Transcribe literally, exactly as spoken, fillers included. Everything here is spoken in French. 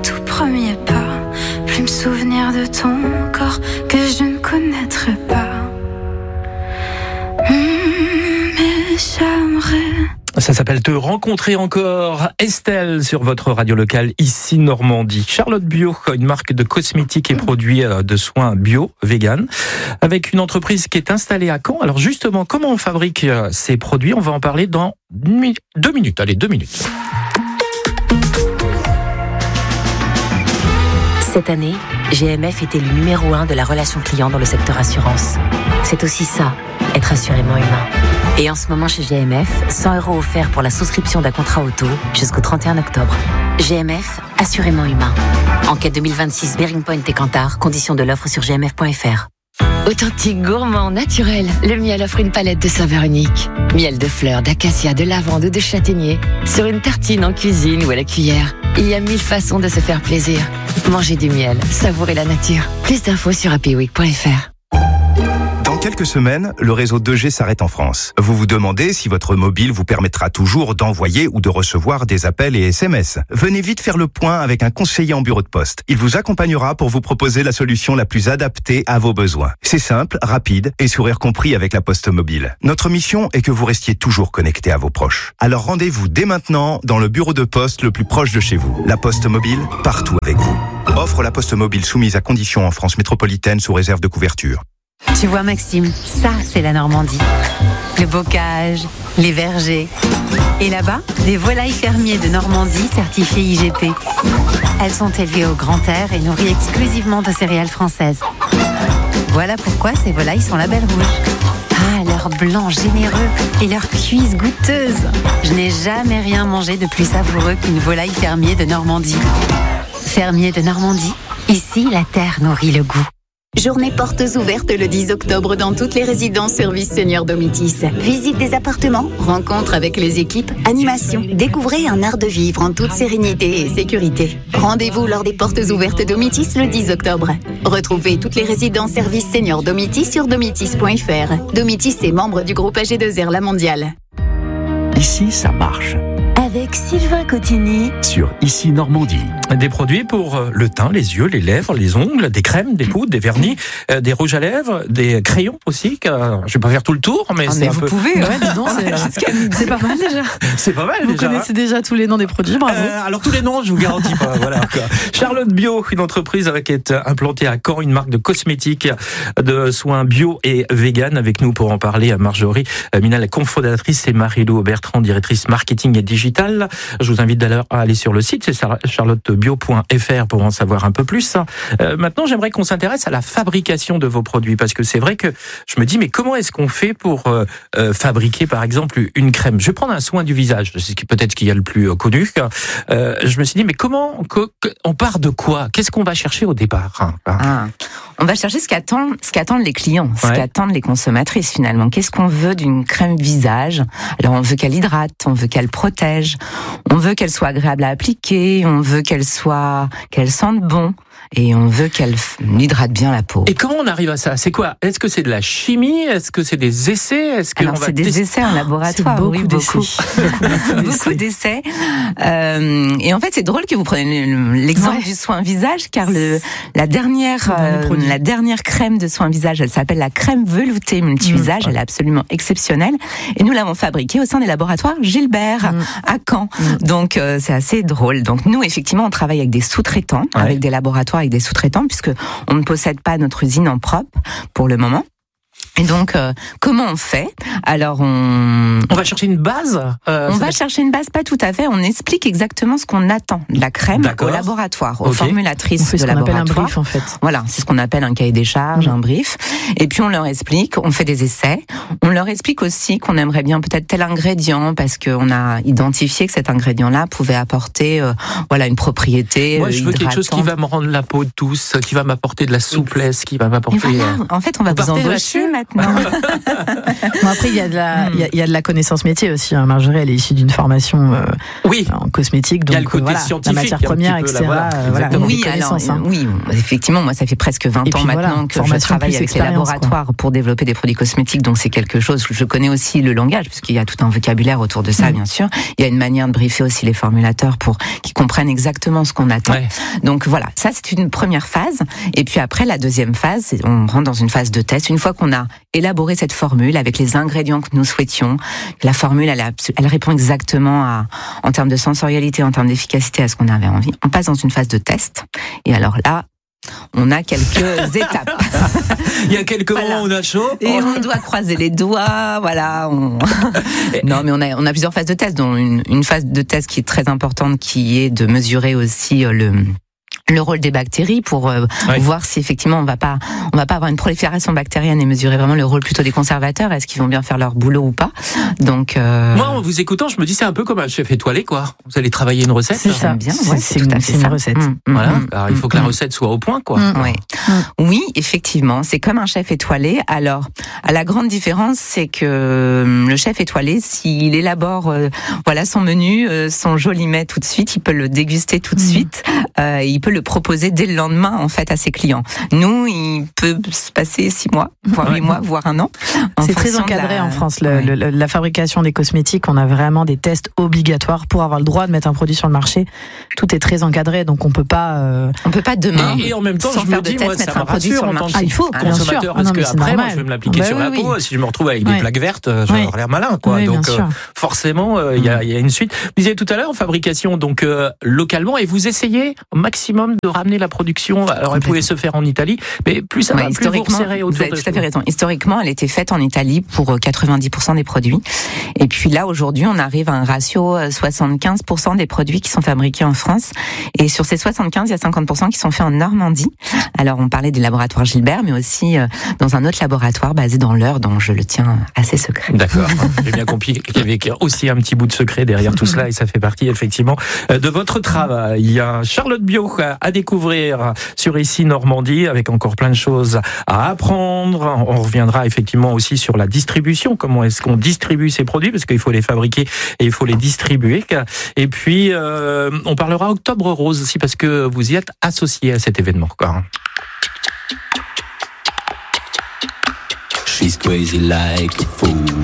tout premier pas, plus me souvenir de ton corps que je ne connaîtrai pas. Mmh, mais j'aimerais. Ça s'appelle Te rencontrer encore. Estelle sur votre radio locale, ici Normandie. Charlotte Bio, une marque de cosmétiques et produits de soins bio, vegan, avec une entreprise qui est installée à Caen. Alors justement, comment on fabrique ces produits? On va en parler dans deux minutes. Allez, deux minutes. Cette année, G M F est élu numéro un de la relation client dans le secteur assurance. C'est aussi ça, être assurément humain. Et en ce moment chez G M F, cent euros offerts pour la souscription d'un contrat auto jusqu'au trente et un octobre. G M F, assurément humain. Enquête deux mille vingt-six, Bearing Point et Kantar, conditions de l'offre sur g m f point f r. Authentique, gourmand, naturel, le miel offre une palette de saveurs uniques. Miel de fleurs, d'acacia, de lavande ou de châtaignier. Sur une tartine, en cuisine ou à la cuillère. Il y a mille façons de se faire plaisir. Mangez du miel, savourez la nature. Plus d'infos sur happy week point f r. Dans quelques semaines, le réseau deux G s'arrête en France. Vous vous demandez si votre mobile vous permettra toujours d'envoyer ou de recevoir des appels et S M S. Venez vite faire le point avec un conseiller en bureau de poste. Il vous accompagnera pour vous proposer la solution la plus adaptée à vos besoins. C'est simple, rapide et sourire compris avec la Poste Mobile. Notre mission est que vous restiez toujours connecté à vos proches. Alors rendez-vous dès maintenant dans le bureau de poste le plus proche de chez vous. La Poste Mobile, partout avec vous. Offre la Poste Mobile soumise à conditions en France métropolitaine sous réserve de couverture. Tu vois Maxime, ça c'est la Normandie. Le bocage, les vergers. Et là-bas, des volailles fermiers de Normandie certifiées I G P. Elles sont élevées au grand air et nourries exclusivement de céréales françaises. Voilà pourquoi ces volailles sont label rouge. Ah, leur blanc généreux et leur cuisse goûteuse. Je n'ai jamais rien mangé de plus savoureux qu'une volaille fermier de Normandie. Fermier de Normandie, ici la terre nourrit le goût. Journée portes ouvertes le dix octobre dans toutes les résidences service Senior Domitis. Visite des appartements, rencontres avec les équipes, animation. Découvrez un art de vivre en toute sérénité et sécurité. Rendez-vous lors des portes ouvertes Domitis le dix octobre. Retrouvez toutes les résidences service Senior Domitis sur domitis point f r. Domitis est membre du groupe A G deux R La Mondiale. Ici, ça marche. Avec Sylvain Cotigny sur Ici Normandie. Des produits pour le teint, les yeux, les lèvres, les ongles, des crèmes, des poudres, des vernis, euh, des rouges à lèvres, des crayons aussi. Que, je vais pas faire tout le tour, mais ah, c'est mais un vous peu... pouvez, ouais, dis donc, c'est, c'est pas mal déjà. C'est pas mal vous déjà. Vous connaissez déjà tous les noms des produits, bravo. Euh, alors tous les noms, je vous garantis pas. Voilà. Quoi. Charlotte Bio, une entreprise qui est implantée à Caen, une marque de cosmétiques, de soins bio et vegan. Avec nous pour en parler, Marjorie Minal, la cofondatrice, et Marie-Lou Bertrand, directrice marketing et digital. Je vous invite d'ailleurs à aller sur le site, c'est charlottebio point f r pour en savoir un peu plus. Euh, maintenant, j'aimerais qu'on s'intéresse à la fabrication de vos produits, parce que c'est vrai que je me dis, mais comment est-ce qu'on fait pour euh, euh, fabriquer, par exemple, une crème? Je vais prendre un soin du visage, c'est peut-être ce qu'il y a le plus euh, connu. Euh, je me suis dit, mais comment, que, que, on part de quoi? Qu'est-ce qu'on va chercher au départ? ah, On va chercher ce qu'attendent, ce qu'attendent les clients, ce ouais. qu'attendent les consommatrices finalement. Qu'est-ce qu'on veut d'une crème visage? Alors, on veut qu'elle hydrate, on veut qu'elle protège, on veut qu'elle soit agréable à appliquer, on veut qu'elle soit, qu'elle sente bon. Et on veut qu'elle hydrate bien la peau. Et comment on arrive à ça? C'est quoi? Est-ce que c'est de la chimie? Est-ce que c'est des essais? Est-ce que Alors, on va c'est des tester... essais en laboratoire. C'est beaucoup, oui, beaucoup d'essais. beaucoup, beaucoup d'essais. Euh, et en fait, c'est drôle que vous preniez l'exemple ouais. du soin visage, car le, la dernière, euh, la dernière crème de soin visage, elle s'appelle la crème veloutée multi-visage. Mmh. Elle est absolument exceptionnelle. Et nous l'avons fabriquée au sein des laboratoires Gilbert, mmh. à Caen. Mmh. Donc, euh, c'est assez drôle. Donc, nous, effectivement, on travaille avec des sous-traitants, ouais. avec des laboratoires, avec des sous-traitants, puisque on ne possède pas notre usine en propre pour le moment. Et donc, euh, comment on fait? Alors, on... On va chercher une base euh, On va chercher une base, pas tout à fait. On explique exactement ce qu'on attend de la crème D'accord. au laboratoire, aux okay. formulatrices on fait de ce qu'on laboratoire. appelle un brief, en fait. Voilà, c'est ce qu'on appelle un cahier des charges, mmh. un brief. Et puis, on leur explique, on fait des essais. On leur explique aussi qu'on aimerait bien peut-être tel ingrédient, parce qu'on a identifié que cet ingrédient-là pouvait apporter euh, voilà, une propriété Moi, je veux hydratante. quelque chose qui va me rendre la peau douce, qui va m'apporter de la souplesse, qui va m'apporter... Voilà. En fait, on va vous embaucher, pâtes, non. Bon, après, il y a de la, il y a, il y a de la connaissance métier aussi. Hein. Marjorie, elle est issue d'une formation euh, oui. en cosmétique, donc il y a le côté voilà, scientifique, la matière première, et cetera. Là, voilà, voilà, oui, alors, hein. oui, effectivement, moi, ça fait presque vingt ans voilà, maintenant que je travaille avec les laboratoires quoi. pour développer des produits cosmétiques, donc c'est quelque chose. Je connais aussi le langage, puisqu'il y a tout un vocabulaire autour de ça, mmh. bien sûr. Il y a une manière de briefer aussi les formulateurs pour qu'ils comprennent exactement ce qu'on attend. Ouais. Donc voilà, ça c'est une première phase. Et puis après, la deuxième phase, on rentre dans une phase de test. Une fois qu'on a élaboré cette formule avec les ingrédients que nous souhaitions, la formule, elle, elle répond exactement à, en termes de sensorialité, en termes d'efficacité à ce qu'on avait envie. On passe dans une phase de test. Et alors là, on a quelques étapes. Il y a quelques voilà. moments où on a chaud. Et on doit croiser les doigts, voilà. On... non, mais on a, on a plusieurs phases de test, dont une, une phase de test qui est très importante, qui est de mesurer aussi le... le rôle des bactéries pour euh, oui. voir si effectivement on va pas on va pas avoir une prolifération bactérienne et mesurer vraiment le rôle plutôt des conservateurs, est-ce qu'ils vont bien faire leur boulot ou pas. Donc euh... moi en vous écoutant je me dis c'est un peu comme un chef étoilé quoi, vous allez travailler une recette, c'est ça bien, ouais, c'est, c'est tout à fait une ça. recette mmh. voilà mmh. alors il faut que la recette soit au point quoi. Mmh. Ouais. Mmh. Oui effectivement c'est comme un chef étoilé. Alors à la grande différence c'est que le chef étoilé s'il élabore euh, voilà son menu, euh, son joli mets tout de suite, il peut le déguster tout de mmh. suite, euh, il peut le proposer dès le lendemain en fait à ses clients. Nous, il peut se passer six mois, voire huit ouais. mois, voire un an. C'est très encadré la... en France. Le, ouais. le, le, la fabrication des cosmétiques, on a vraiment des tests obligatoires pour avoir le droit de mettre un produit sur le marché. Tout est très encadré, donc on peut pas. Euh... On peut pas demain. Et, et en même temps, sans je faire me dis, de test, moi, mettre ça un produit sur le marché. Ah, il faut, bien sûr. Parce ah, que après, moi, je vais me l'appliquer bah, sur oui, la peau. Oui. Si je me retrouve avec ouais. des plaques vertes, j'ai ouais. l'air malin, quoi. Oui, donc euh, forcément, il euh, y, a, y a une suite. Vous disiez tout à l'heure, fabrication donc euh, localement, et vous essayez au maximum de ramener la production. Alors, elle pouvait se faire en Italie, mais plus ça va, ouais, plus vous resserrez autour vous avez de tout à fait raison. Historiquement, elle était faite en Italie pour quatre-vingt-dix pour cent des produits. Et puis là, aujourd'hui, on arrive à un ratio soixante-quinze pour cent des produits qui sont fabriqués en France. Et sur ces soixante-quinze, il y a cinquante pour cent qui sont faits en Normandie. Alors, on parlait des laboratoires Gilbert, mais aussi dans un autre laboratoire basé dans l'Eure, dont je le tiens assez secret. D'accord. J'ai bien compris qu'il y avait aussi un petit bout de secret derrière tout cela, et ça fait partie, effectivement, de votre travail. Il y a Charlotte Bio à découvrir sur Ici Normandie, avec encore plein de choses à apprendre. On reviendra effectivement aussi sur la distribution. Comment est-ce qu'on distribue ces produits, parce qu'il faut les fabriquer et il faut les distribuer. Et puis, euh, on parlera Octobre Rose aussi, parce que vous y êtes associé à cet événement. Quoi. She's crazy like a fool.